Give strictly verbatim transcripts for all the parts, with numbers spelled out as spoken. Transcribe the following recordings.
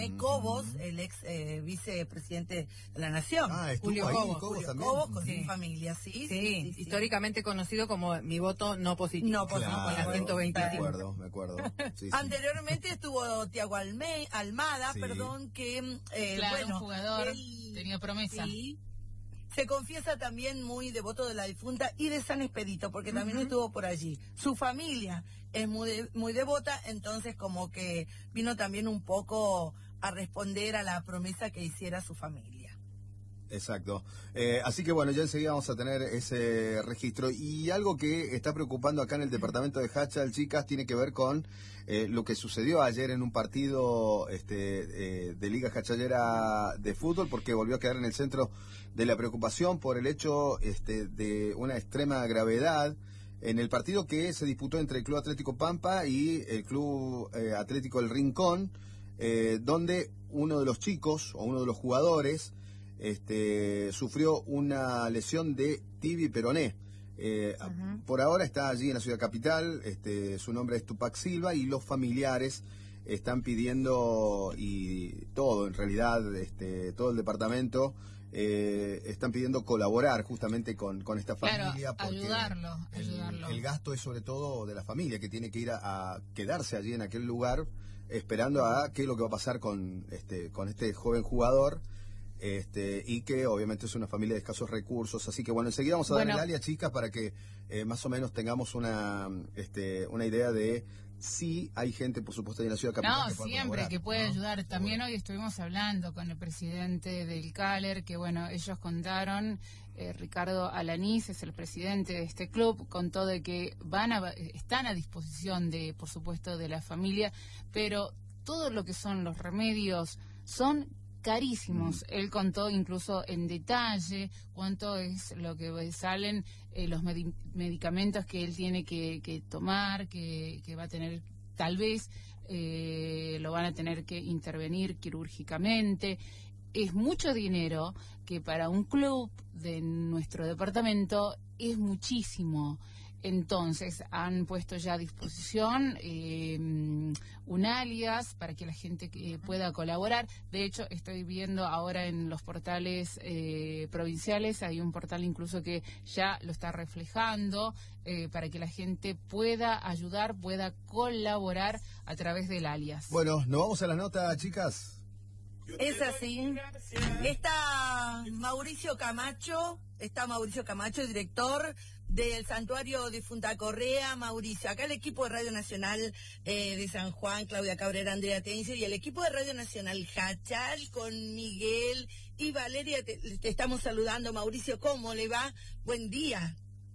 René uh-huh. Cobos, el ex eh, vicepresidente de la Nación. Ah, estuvo Julio ahí, Cobos, Cobos Julio también. Cobos con sí. su familia, sí, Sí, sí, sí, sí, históricamente conocido como mi voto no positivo. No positivo, Claro, con la ciento veinticinco. Me acuerdo, me acuerdo. Sí, sí. Anteriormente estuvo Tiago Alme, Almada, Sí. perdón, que eh, Claro, bueno, un jugador, él, tenía promesa. Sí, se confiesa también muy devoto de la difunta y de San Expedito, porque también uh-huh. estuvo por allí. Su familia es muy, muy devota, entonces como que vino también un poco a responder a la promesa que hiciera su familia. Exacto. Eh, así que bueno, ya enseguida vamos a tener ese registro. Y algo que está preocupando acá en el departamento de Hachal, chicas, tiene que ver con eh, lo que sucedió ayer en un partido este, eh, de Liga Hachalera de fútbol, porque volvió a quedar en el centro de la preocupación por el hecho este, de una extrema gravedad en el partido que se disputó entre el Club Atlético Pampa y el Club eh, Atlético El Rincón, eh, donde uno de los chicos o uno de los jugadores Este, sufrió una lesión de tibia y peroné. Eh, uh-huh. Por ahora está allí en la ciudad capital. Este, su nombre es Tupac Silva y los familiares están pidiendo, y todo en realidad, este, todo el departamento eh, están pidiendo colaborar justamente con, con esta familia. Claro, ayudarlo, el, ayudarlo. El gasto es sobre todo de la familia, que tiene que ir a, a quedarse allí en aquel lugar esperando a qué es lo que va a pasar con este, con este joven jugador. Este, y que obviamente es una familia de escasos recursos, así que bueno, enseguida vamos a bueno. dar el alia, chicas, para que eh, más o menos tengamos una este, una idea de si hay gente, por supuesto, en la ciudad capital. No, que pueda siempre que puede ¿no? ayudar. También hoy estuvimos hablando con el presidente del Caler, que bueno, ellos contaron, eh, Ricardo Alanís es el presidente de este club, contó de que van a, están a disposición de, por supuesto, de la familia, pero todo lo que son los remedios son carísimos. Mm. Él contó incluso en detalle cuánto es lo que salen eh, los med- medicamentos que él tiene que, que tomar, que, que va a tener, tal vez eh, lo van a tener que intervenir quirúrgicamente. Es mucho dinero que para un club de nuestro departamento es muchísimo. Entonces han puesto ya a disposición eh, un alias para que la gente eh, pueda colaborar. De hecho, estoy viendo ahora en los portales eh, provinciales, hay un portal incluso que ya lo está reflejando eh, para que la gente pueda ayudar, pueda colaborar a través del alias. Bueno, ¿nos vamos a la nota, chicas? Es así. Está Mauricio Camacho, está Mauricio Camacho, director del Santuario de Difunta Correa. Mauricio, acá el equipo de Radio Nacional eh, de San Juan, Claudia Cabrera, Andrea Tencio, y el equipo de Radio Nacional Hachal con Miguel y Valeria, te, te estamos saludando. Mauricio, ¿cómo le va? Buen día.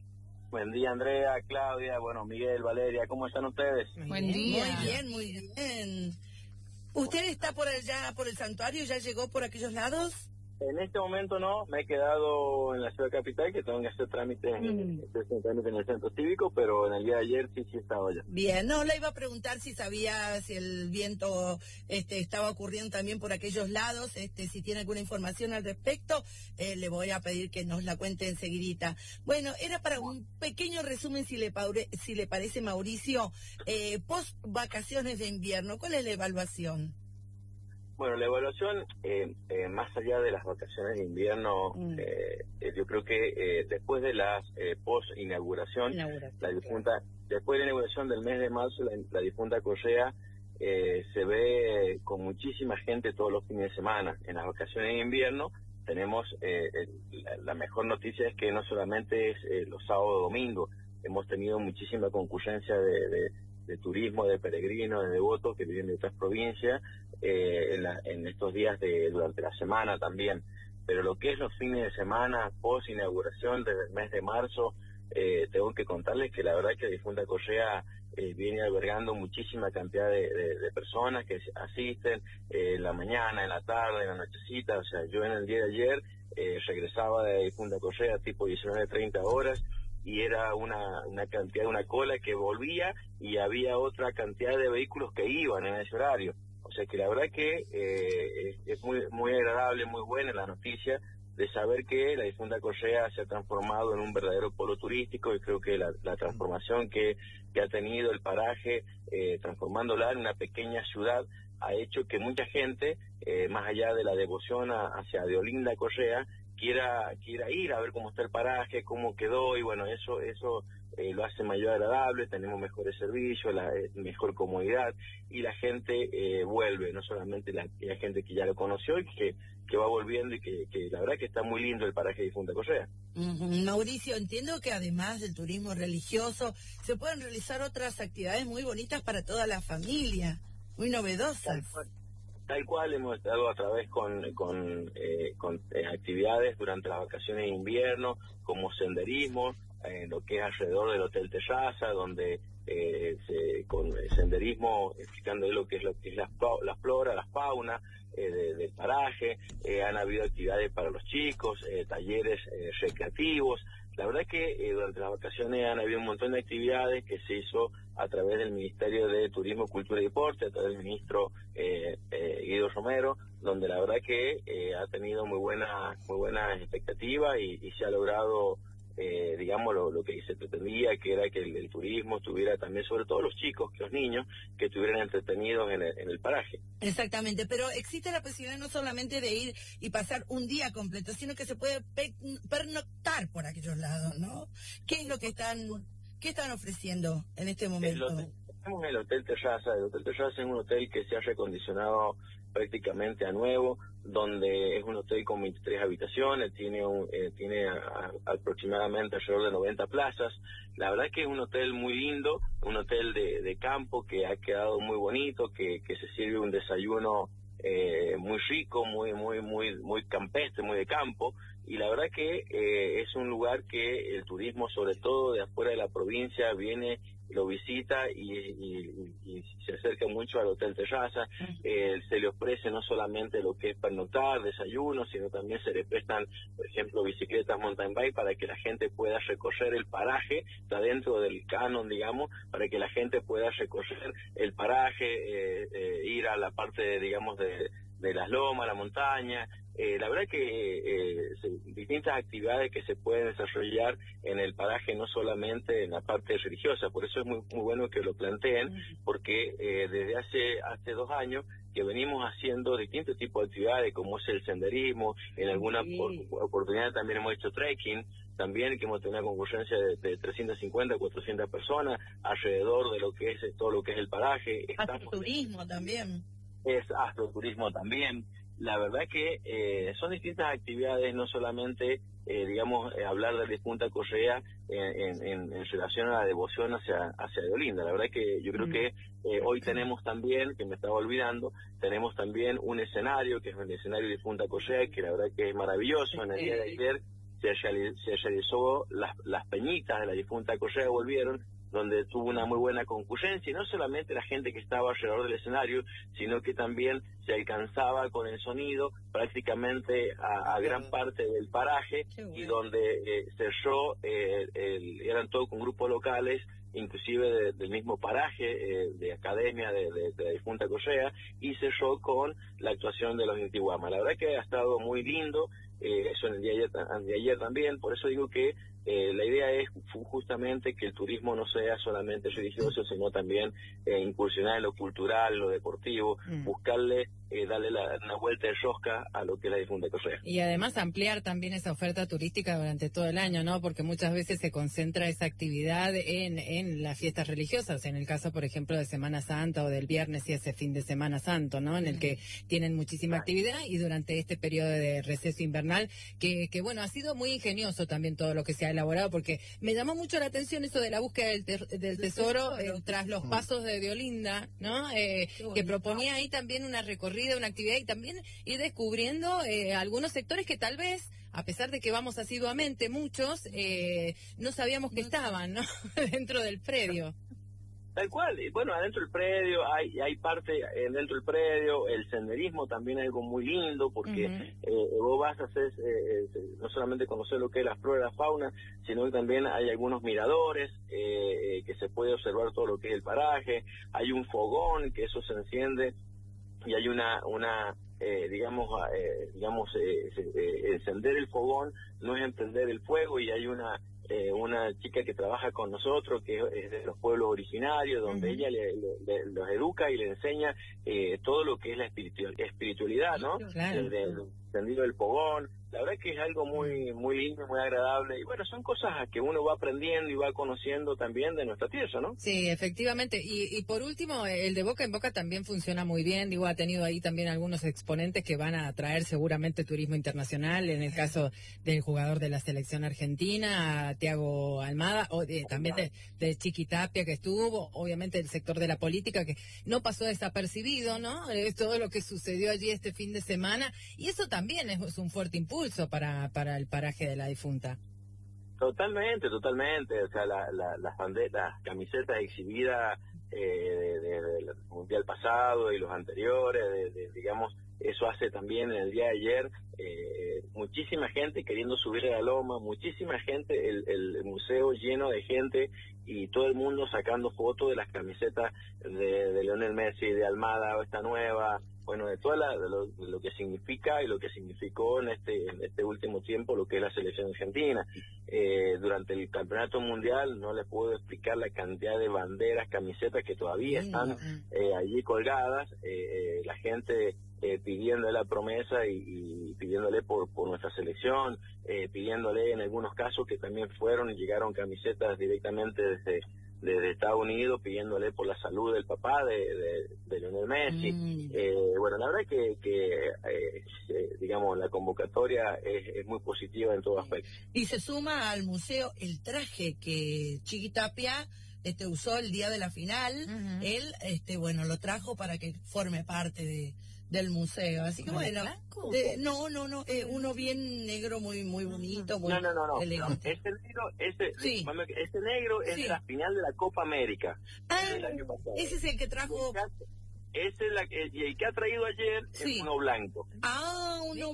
Buen día, Andrea, Claudia, bueno, Miguel, Valeria, ¿cómo están ustedes? Muy Buen día. Muy bien, muy bien. ¿Usted está por allá, por el santuario? ¿Ya llegó por aquellos lados? En este momento no, me he quedado en la ciudad capital, que tengo que hacer trámites mm. en, trámite en el centro cívico, pero en el día de ayer sí, sí estaba allá. Bien, no, le iba a preguntar si sabía si el viento este, estaba ocurriendo también por aquellos lados, este, si tiene alguna información al respecto, eh, le voy a pedir que nos la cuente enseguidita. Bueno, era para un pequeño resumen, si le, paure, si le parece, Mauricio, eh, post vacaciones de invierno, ¿cuál es la evaluación? Bueno, la evaluación, eh, eh, más allá de las vacaciones de invierno, mm. eh, eh, yo creo que eh, después de la eh, post-inauguración, la difunta, después de la inauguración del mes de marzo, la, la difunta Correa eh, se ve con muchísima gente todos los fines de semana. En las vacaciones de invierno tenemos, eh, el, la, la mejor noticia es que no solamente es eh, los sábados y domingos, hemos tenido muchísima concurrencia de... de de turismo, de peregrinos, de devotos que viven de otras provincias eh, en, la, en estos días de durante la semana también. Pero lo que es los fines de semana, post inauguración desde el mes de marzo, eh, tengo que contarles que la verdad que la difunta Correa eh, viene albergando muchísima cantidad de, de, de personas que asisten eh, en la mañana, en la tarde, en la nochecita. O sea, yo en el día de ayer eh, regresaba de la difunta Correa tipo diecinueve, treinta horas, y era una, una cantidad, una cola que volvía y había otra cantidad de vehículos que iban en ese horario. O sea que la verdad que eh, es muy muy agradable, muy buena la noticia de saber que la difunta Correa se ha transformado en un verdadero polo turístico, y creo que la, la transformación que, que ha tenido el paraje, eh, transformándola en una pequeña ciudad ha hecho que mucha gente, eh, más allá de la devoción a, hacia Deolinda Correa, quiera quiera ir a ver cómo está el paraje, cómo quedó, y bueno, eso eso eh, lo hace mayor agradable, tenemos mejores servicios, la eh, mejor comodidad, y la gente eh, vuelve, no solamente la, la gente que ya lo conoció y que, que va volviendo, y que, que la verdad que está muy lindo el paraje de Difunta Correa. Uh-huh. Mauricio, entiendo que además del turismo religioso, se pueden realizar otras actividades muy bonitas para toda la familia, muy novedosas. Tal cual, hemos estado a través con con, eh, con eh, actividades durante las vacaciones de invierno, como senderismo, en eh, lo que es alrededor del Hotel Terraza, donde eh, se, con senderismo explicando lo que es lo que es la, la flora, la fauna eh, de, del paraje, eh, han habido actividades para los chicos, eh, talleres eh, recreativos. La verdad es que eh, durante las vacaciones han habido un montón de actividades que se hizo a través del Ministerio de Turismo, Cultura y Deporte, a través del ministro eh, eh, Guido Romero, donde la verdad que eh, ha tenido muy buena muy buena expectativa y, y se ha logrado, eh, digamos, lo, lo que se pretendía, que era que el, el turismo estuviera también, sobre todo los chicos, que los niños, que estuvieran entretenidos en el, en el paraje. Exactamente, pero existe la posibilidad no solamente de ir y pasar un día completo, sino que se puede pe- pernoctar por aquellos lados, ¿no? ¿Qué es lo que están, qué están ofreciendo en este momento? El hotel, tenemos el Hotel Terraza. El Hotel Terraza es un hotel que se ha recondicionado prácticamente a nuevo, donde es un hotel con veintitrés habitaciones, tiene un, eh, tiene a, a, aproximadamente alrededor de noventa plazas. La verdad es que es un hotel muy lindo, un hotel de, de campo que ha quedado muy bonito, que, que se sirve un desayuno eh, muy rico, muy muy muy muy campestre, muy de campo, y la verdad que eh, es un lugar que el turismo, sobre todo de afuera de la provincia, viene, lo visita y, y, y se acerca mucho al Hotel Terraza. Eh, se le ofrece no solamente lo que es pernoctar, desayuno, sino también se le prestan, por ejemplo, bicicletas mountain bike para que la gente pueda recorrer el paraje, está dentro del canon, digamos, para que la gente pueda recorrer el paraje, eh, eh, ir a la parte, digamos, de, de las lomas, la montaña. Eh, la verdad que eh, distintas actividades que se pueden desarrollar en el paraje, no solamente en la parte religiosa. Por eso es muy muy bueno que lo planteen, porque eh, desde hace hace dos años que venimos haciendo distintos tipos de actividades, como es el senderismo, en alguna sí. por, oportunidad también hemos hecho trekking, también que hemos tenido una concurrencia de, de trescientas cincuenta, cuatrocientas personas alrededor de lo que es todo lo que es el paraje. Astroturismo también. Es astroturismo también. La verdad que eh, son distintas actividades, no solamente, eh, digamos, eh, hablar de Difunta Correa en, en, en relación a la devoción hacia hacia Deolinda. La verdad que yo creo mm. que eh, hoy tenemos también, que me estaba olvidando, tenemos también un escenario, que es el escenario de Difunta Correa, que la verdad que es maravilloso. En el día de ayer se, reali se realizó las, las peñitas de la Difunta Correa, volvieron, donde tuvo una muy buena concurrencia, y no solamente la gente que estaba alrededor del escenario, sino que también se alcanzaba con el sonido prácticamente a, a gran parte del paraje, bueno. Y donde eh, cerró, eh, el, eran todos con grupos locales, inclusive de, del mismo paraje, eh, de academia de, de, de la Difunta Correa, y cerró con la actuación de los Intihuamas. La verdad que ha estado muy lindo, eh, eso en el día de ayer, de ayer también, por eso digo que Eh, la idea es justamente que el turismo no sea solamente religioso, sino también eh, incursionar en lo cultural, lo deportivo, mm. buscarle, eh, darle la, una vuelta de rosca a lo que es la Difunta Correa. Y además ampliar también esa oferta turística durante todo el año, ¿no? Porque muchas veces se concentra esa actividad en, en las fiestas religiosas, en el caso, por ejemplo, de Semana Santa o del viernes y ese fin de Semana Santo, ¿no? En el que tienen muchísima actividad, y durante este periodo de receso invernal, que, que bueno, ha sido muy ingenioso también todo lo que se ha elaborado, porque me llamó mucho la atención eso de la búsqueda del, ter del tesoro eh, tras los pasos de Deolinda, ¿no? Eh, que proponía ahí también una recorrida, una actividad, y también ir descubriendo eh, algunos sectores que tal vez, a pesar de que vamos asiduamente muchos, eh, no sabíamos que estaban, ¿no? Dentro del predio. Tal cual, y bueno, adentro del predio hay hay parte eh, dentro del predio, el senderismo también es algo muy lindo, porque uh-huh. eh, vos vas a hacer eh, eh, no solamente conocer lo que es la flora y la fauna, sino que también hay algunos miradores eh, eh, que se puede observar todo lo que es el paraje, hay un fogón que eso se enciende, y hay una una eh, digamos eh, digamos eh, eh, encender el fogón no es encender el fuego, y hay una eh, una chica que trabaja con nosotros, que es de los pueblos originarios, donde uh-huh. ella le, le, los educa y le enseña eh, todo lo que es la espiritual, espiritualidad, ¿no? Claro. Desde el encendido del fogón. La verdad que es algo muy muy lindo, muy agradable. Y bueno, son cosas que uno va aprendiendo y va conociendo también de nuestra tierra, ¿no? Sí, efectivamente. Y, y por último, el de boca en boca también funciona muy bien. Digo, ha tenido ahí también algunos exponentes que van a atraer seguramente turismo internacional. En el caso del jugador de la selección argentina, Thiago Almada, o de, también de, de Chiqui Tapia que estuvo. Obviamente el sector de la política que no pasó desapercibido, ¿no? Es todo lo que sucedió allí este fin de semana. Y eso también es, es un fuerte impulso para para el paraje de la difunta. Totalmente, totalmente. O sea, la, la, las banderas, las camisetas exhibidas eh, de, de, de, del mundial pasado y los anteriores, de, de, digamos, eso hace también en el día de ayer eh, muchísima gente queriendo subir a la loma, muchísima gente, el, el museo lleno de gente y todo el mundo sacando fotos de las camisetas de, de Lionel Messi, de Almada, esta nueva, bueno, de todo de lo, de lo que significa y lo que significó en este en este último tiempo lo que es la selección argentina. Eh, durante el campeonato mundial no les puedo explicar la cantidad de banderas, camisetas que todavía están eh, allí colgadas, eh, la gente eh, pidiéndole la promesa y, y pidiéndole por, por nuestra selección, eh, pidiéndole en algunos casos que también fueron y llegaron camisetas directamente desde desde Estados Unidos pidiéndole por la salud del papá de, de, de Lionel Messi. Mm. Eh, bueno, la verdad que, que eh, eh, digamos, la convocatoria es, es muy positiva en todo aspecto. Y se suma al museo el traje que Chiqui Tapia este, usó el día de la final. Uh-huh. Él, este, bueno, lo trajo para que forme parte de del museo, así que bueno, de, no, no, no, eh, uno bien negro, muy muy bonito, muy no, no, no, no, elegante. no, ese negro, ese, sí. ese negro es sí. de la final de la Copa América. Ah, ese es el que trajo. Ese es la que, y el que ha traído ayer sí. es uno blanco. Ah, uno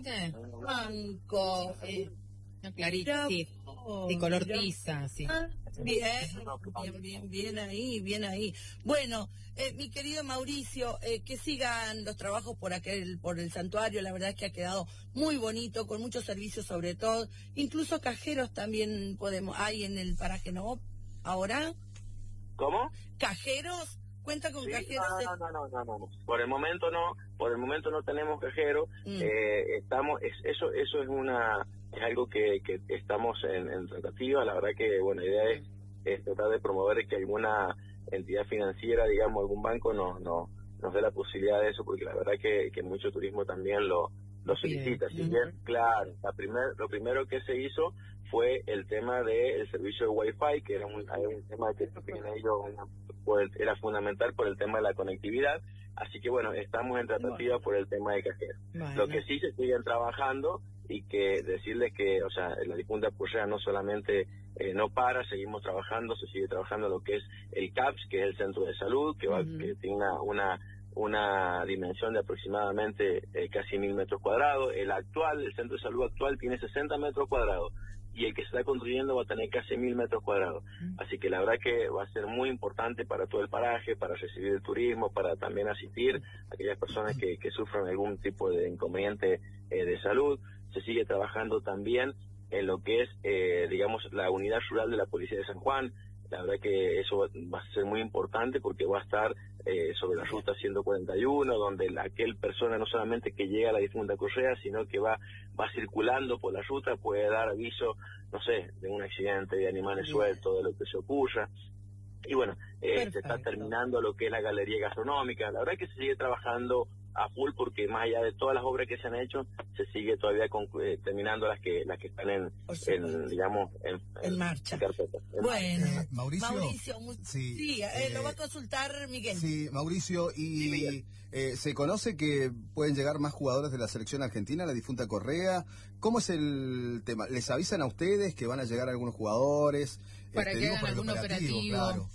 blanco. Eh, clarito, sí. De color tiza, sí. Ah, bien, bien, bien, bien ahí, bien ahí. Bueno, eh, mi querido Mauricio, eh, que sigan los trabajos por aquel, por el santuario. La verdad es que ha quedado muy bonito, con muchos servicios sobre todo. Incluso cajeros también podemos, hay en el paraje, ¿no? Ahora. ¿Cómo? ¿Cajeros? ¿Cuenta con sí, cajeros? No, no, no, no, no, no. Por el momento no, por el momento no tenemos cajero. Mm. Eh, estamos, es, eso, eso es una, es algo que, que estamos en, en tratativa. La verdad que, bueno, la idea es, es tratar de promover que alguna entidad financiera, digamos, algún banco nos, nos, nos dé la posibilidad de eso, porque la verdad que, que mucho turismo también lo, lo solicita. Si bien, claro, la primer, lo primero que se hizo fue el tema del servicio de Wi-Fi, que era un, un tema que tienen ellos, una, por, era fundamental por el tema de la conectividad. Así que bueno, estamos en tratativa bueno. por el tema de cajero. Bueno. Lo que sí se siguen trabajando y que decirles que, o sea, la difunta Correa no solamente eh, no para, seguimos trabajando, se sigue trabajando lo que es el CAPS, que es el centro de salud, que, va, uh-huh. que tiene una, una una dimensión de aproximadamente eh, casi mil metros cuadrados. El actual, el centro de salud actual tiene sesenta metros cuadrados y el que se está construyendo va a tener casi mil metros cuadrados. Así que la verdad que va a ser muy importante para todo el paraje, para recibir el turismo, para también asistir a aquellas personas que, que sufran algún tipo de inconveniente eh, de salud. Se sigue trabajando también en lo que es, eh, digamos, la unidad rural de la Policía de San Juan. La verdad que eso va a ser muy importante porque va a estar eh, sobre la ruta ciento cuarenta y uno, donde la, aquel persona no solamente que llega a la difunta Correa, sino que va va circulando por la ruta, puede dar aviso, no sé, de un accidente, de animales sueltos, de lo que se ocurra. Y bueno, eh, se está terminando lo que es la galería gastronómica. La verdad que se sigue trabajando a full porque más allá de todas las obras que se han hecho, se sigue todavía con, eh, terminando las que las que están en, en digamos, en, en, en marcha. En carpeta. Bueno, eh, Mauricio, Mauricio mu- sí, sí eh, eh, lo va a consultar Miguel. Sí, Mauricio, y sí, eh, se conoce que pueden llegar más jugadores de la selección argentina, la difunta Correa. ¿Cómo es el tema? ¿Les avisan a ustedes que van a llegar algunos jugadores? Para este, que digo, hagan para algún operativo. operativo. Claro.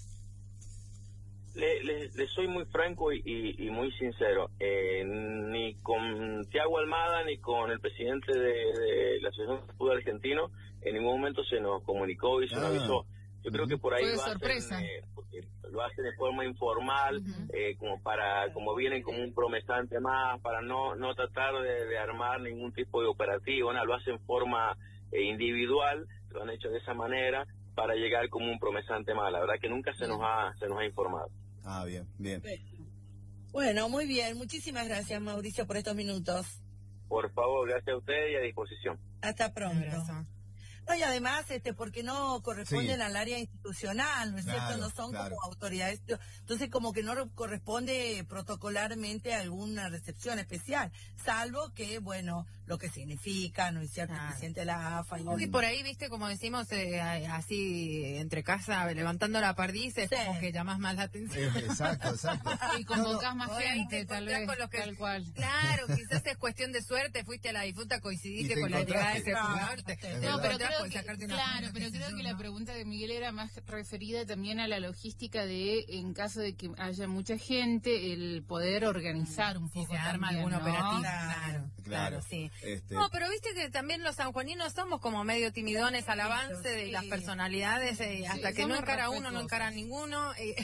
Le, le, le soy muy franco y, y, y muy sincero. Eh, ni con Thiago Almada ni con el presidente de, de la Asociación de Fútbol Argentino en ningún momento se nos comunicó y se nos ah. avisó. Yo creo que por ahí lo hacen, eh, porque lo hacen de forma informal, uh-huh. eh, como para, como vienen como un promesante más, para no no tratar de, de armar ningún tipo de operativo, ¿no? Lo hacen en forma eh, individual, lo han hecho de esa manera para llegar como un promesante más. La verdad que nunca se nos ha se nos ha informado. Ah, bien, bien. Bueno, muy bien. Muchísimas gracias, Mauricio, por estos minutos. Por favor, gracias a usted y a disposición. Hasta pronto. No, y además, este, porque no corresponden Sí. al área institucional, ¿no es Claro, cierto? No son claro. como autoridades. Entonces, como que no corresponde protocolarmente a alguna recepción especial, salvo que, bueno, lo que significa, ¿no es cierto? Claro. El presidente de la A F A. Y, Y por ahí, viste, como decimos, eh, así entre casa, levantando la perdiz, es Sí. como que llamas más la atención. Eh, exacto, exacto. Y convocás más Por ahí gente, te tal encontrás vez, con los que- tal cual. Claro, quizás es cuestión de suerte, fuiste a la difunta, Y coincidiste te con la llegada de ese encontraste. jugador. te- No, te pero No, pero encontrás, creo podés que, sacarte una claro, foto, pero qué sé creo yo, que la ¿no? pregunta de Miguel era más referida también a la logística de, en caso de que haya mucha gente, el poder organizar un Si poco se arma también, algún ¿no? operativo. Claro. Claro, Claro. claro, sí. Este, No, pero viste que también los sanjuaninos somos como medio timidones al avance de Sí. las personalidades, eh, hasta Sí, que no somos encara uno, no respetuosos. encara ninguno. eh,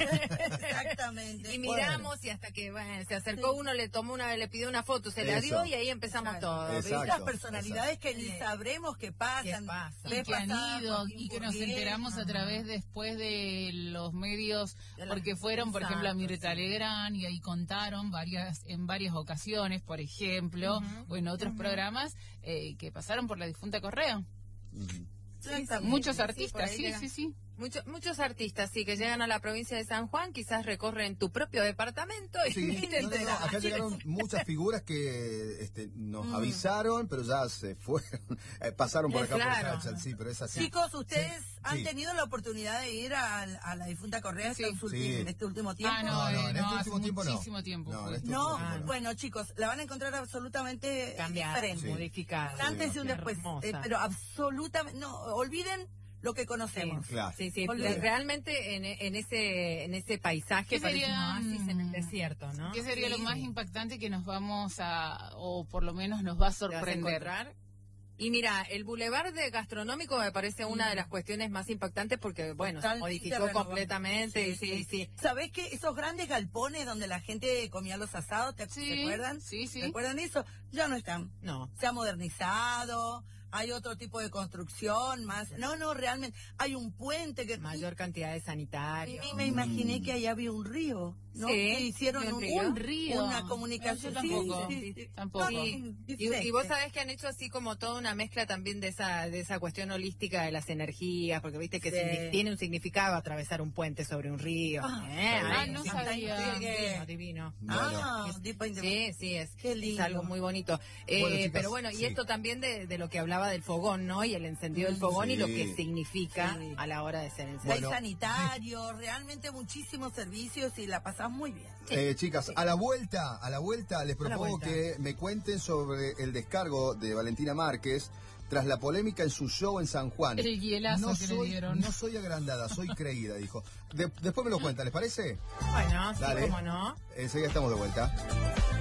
Exactamente. y miramos y hasta que bueno, se acercó Sí. uno, le tomó una, le pidió una foto, se la Eso. dio y ahí empezamos Claro. todo. ¿viste? Exacto. Las personalidades que ni Sí. sabremos qué pasan. ¿Qué pasa? Y Vez que han pasada, ido Joaquín y que nos Furriel. enteramos a través después de los medios, De las- porque fueron, por ejemplo, a Exacto, Mirta sí. Legrand y ahí contaron varias en varias ocasiones, por ejemplo, Ujú. o en otros programas eh, que pasaron por la difunta Correa. ujú. Exactamente. Muchos sí, por artistas, ahí sí, llega. sí, sí. Muchos muchos artistas, sí, que llegan a la provincia de San Juan, quizás recorren tu propio departamento y Sí, vienen no, no, de no, la- acá llegaron muchas figuras que este, nos Mm. avisaron, pero ya se fueron, eh, pasaron por Eh, acá claro. por Hachal, sí, pero es así. Chicos, ustedes Sí, han sí. tenido la oportunidad de ir a, a la difunta Correa Sí. estos ulti- Sí. en este último tiempo. Ah, no, No, no, eh, en no, este hace último tiempo no. muchísimo tiempo No, en fue. este No, último tiempo no. bueno, chicos, la van a encontrar absolutamente cambiada, diferente. Sí. modificada. Un antes y un después, Hermosa. eh, pero absolutamente, no, olviden lo que conocemos. Claro. Sí, sí, Olvida. realmente en, en ese en ese paisaje ¿Qué parece sería, un oasis en el mm, desierto, ¿no? ¿Qué sería lo Sí. más impactante que nos vamos a, o por lo menos nos va a ¿Te vas a sorprender? encontrar? Y mira, el bulevar de gastronómico me parece una de las cuestiones más impactantes porque, bueno, se Totalmente modificó renovado. completamente. Sí, sí, sí. ¿Sabés qué? Esos grandes galpones donde la gente comía los asados, ¿te, Sí, ¿te acuerdan? sí, sí. ¿Te acuerdan de eso? Ya no están. No. Se ha modernizado, hay otro tipo de construcción más. No, no, realmente. Hay un puente que... Mayor cantidad de Y sanitarios. me imaginé que ahí había un río, ¿no? Sí, Que hicieron un un, río. Un río. una comunicación. No, yo tampoco, Sí, sí, sí. tampoco. No, no, Y, diferente. y vos sabés que han hecho así como toda una mezcla también de esa de esa cuestión holística de las energías, porque viste que Sí. signi- tiene un significado atravesar un puente sobre un río. Ah, Eh, ah, ay, no sí, sabía. Divino, divino. Ah, Es- tipo inde- Sí, sí, es, Qué es lindo. algo muy bonito. Eh, Bueno, chicas, pero bueno, y sí. esto también de, de lo que hablaba del fogón, ¿no? Y el encendido del fogón y lo Sí. que significa Sí. a la hora de ser encendido. Bueno. Hay sanitarios, realmente muchísimos servicios y la pasás muy bien. Eh, chicas, a la vuelta, a la vuelta les A la propongo vuelta. que me cuenten sobre el descargo de Valentina Márquez tras la polémica en su show en San Juan. El hielazo no que soy, le dieron. No soy agrandada, soy creída, dijo. De- después me lo cuenta, ¿les parece? Bueno, sí, Dale. cómo no. Enseguida estamos de vuelta.